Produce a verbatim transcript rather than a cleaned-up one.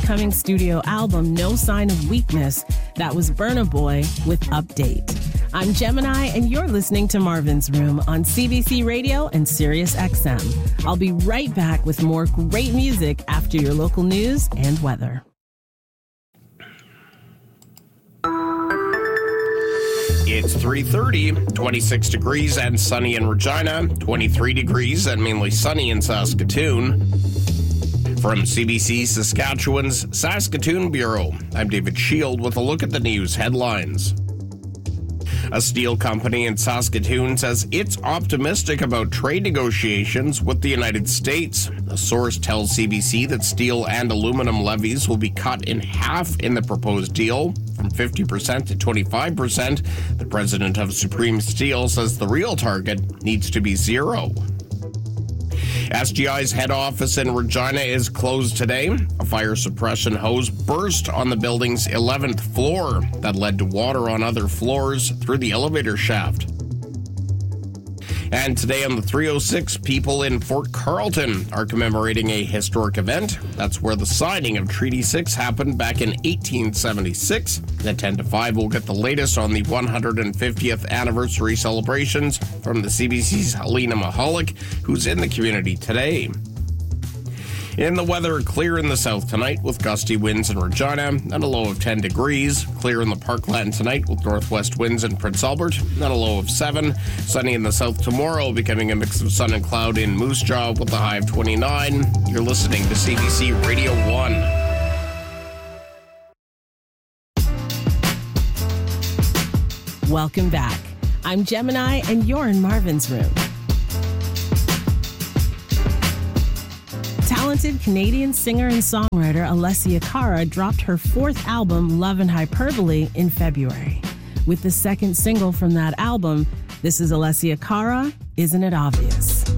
upcoming studio album, No Sign of Weakness. That was Burna Boy with Update. I'm Gemini, and you're listening to Marvin's Room on C B C Radio and Sirius X M. I'll be right back with more great music after your local news and weather. It's three thirty, twenty-six degrees and sunny in Regina, twenty-three degrees and mainly sunny in Saskatoon. From C B C Saskatchewan's Saskatoon Bureau, I'm David Shield with a look at the news headlines. A steel company in Saskatoon says it's optimistic about trade negotiations with the United States. A source tells C B C that steel and aluminum levies will be cut in half in the proposed deal, from fifty percent to twenty-five percent. The president of Supreme Steel says the real target needs to be zero. S G I's head office in Regina is closed today. A fire suppression hose burst on the building's eleventh floor that led to water on other floors through the elevator shaft. And today on the three oh six, people in Fort Carlton are commemorating a historic event. That's where the signing of Treaty six happened back in eighteen seventy-six. At ten to five, we'll get the latest on the one hundred fiftieth anniversary celebrations from the C B C's Helena Mahalik, who's in the community today. In the weather, clear in the south tonight with gusty winds in Regina and a low of ten degrees. Clear in the Parkland tonight with northwest winds in Prince Albert and a low of seven. Sunny in the south tomorrow, becoming a mix of sun and cloud in Moose Jaw with a high of twenty-nine. You're listening to C B C Radio one. Welcome back. I'm Gemini, and you're in Marvin's Room. Talented Canadian singer and songwriter Alessia Cara dropped her fourth album, Love and Hyperbole, in February. With the second single from that album, this is Alessia Cara, Isn't It Obvious?